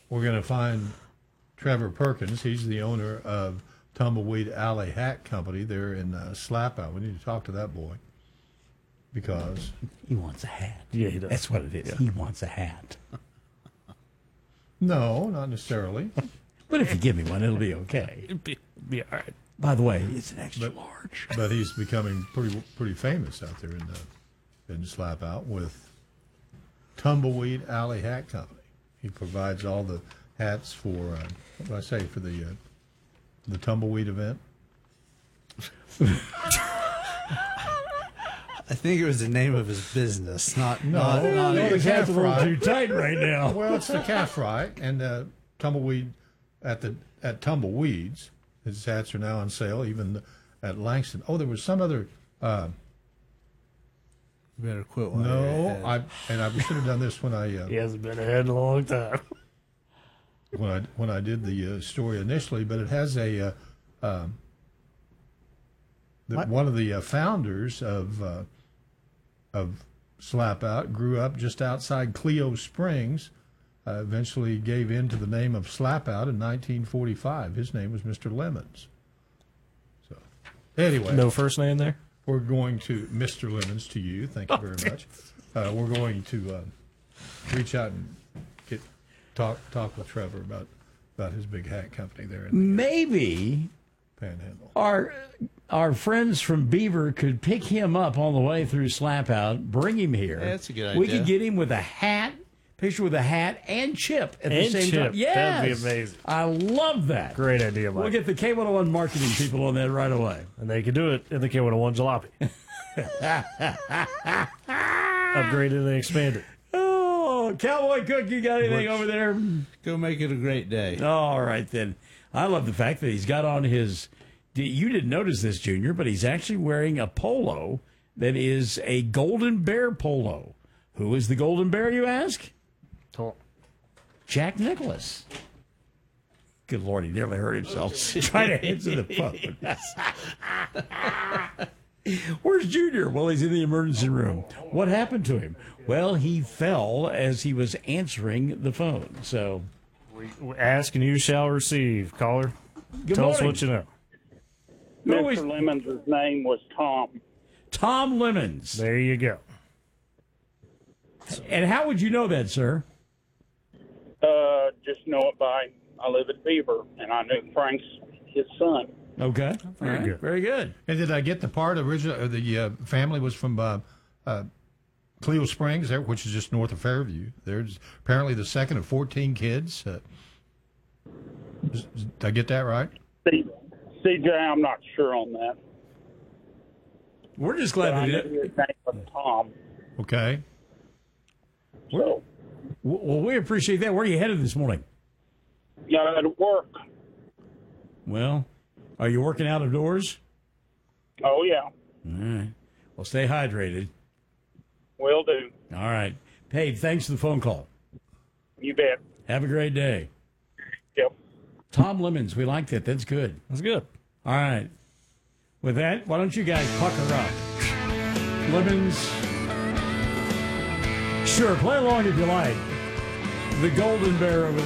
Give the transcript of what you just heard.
we're going to find Trevor Perkins. He's the owner of Tumbleweed Alley Hat Company there in Slapout. We need to talk to that boy because he wants a hat. Yeah, he does. That's what it is. Yeah. He wants a hat. No, not necessarily. But if you give me one, it'll be okay. It'd be all right. By the way, it's an extra large. But he's becoming pretty famous out there in Slapout with Tumbleweed Alley Hat Company. He provides all the hats for what did I say, for the Tumbleweed event. I think it was the name of his business, not No, The cat's a little fry. too tight right now. Well, it's the calf fry and Tumbleweed at Tumbleweeds. His hats are now on sale, even at Langston. Oh, there was some other. You better quit. While No, you're ahead. I should have done this when He hasn't been ahead in a long time. when I did the story initially, but it has a one of the founders of Slapout grew up just outside Clio Springs. Eventually gave in to the name of Slapout in 1945. His name was Mr. Lemons. So, anyway, No first name there? we're going to Mr. Lemons to you. Thank you very much. We're going to reach out and talk with Trevor about his big hat company there in the Maybe Panhandle. our friends from Beaver could pick him up on the way through Slapout, bring him here. Yeah, that's a good We idea. could get him with a hat, picture with a hat and chip at the And same chip. time. Yes. That'd be amazing. I love that. Great idea, Mike. We'll get the K101 marketing people on that right away. And they can do it in the K101 jalopy. Upgraded and expanded. Oh, Cowboy Cook, you got anything over there? Go make it a great day. All right, then. I love the fact that he's got on his. You didn't notice this, Junior, but he's actually wearing a polo that is a Golden Bear polo. Who is the Golden Bear, you ask? Jack Nicklaus. Good Lord, he nearly hurt himself trying to answer the phone. Where's Junior? Well, he's in the emergency room. What happened to him? Well, he fell as he was answering the phone. So, We ask and you shall receive. Caller, good tell us morning. what you know. Who is Mr. Lemons' name was Tom. Tom Lemons? There you go. And how would you know that, sir? Just know it by, I live at Beaver, and I knew Frank's his son. Okay. Very good. Very good. And did I get the part original? The family was from Clio Springs, there, which is just north of Fairview. There's apparently the second of 14 kids. Did I get that right? CJ, I'm not sure on that. We're just But glad I that knew his name was Tom. Okay. So, Well, we appreciate that. Where are you headed this morning? got to work. Well, are you working out of doors? Oh, yeah. All right. Well, stay hydrated. Will do. All right. Hey, thanks for the phone call. You bet. Have a great day. Yep. Tom Lemons, we like that. That's good. That's good. All right. With that, why don't you guys pucker up? Lemons. Sure, play along if you like. The Golden Bear over there.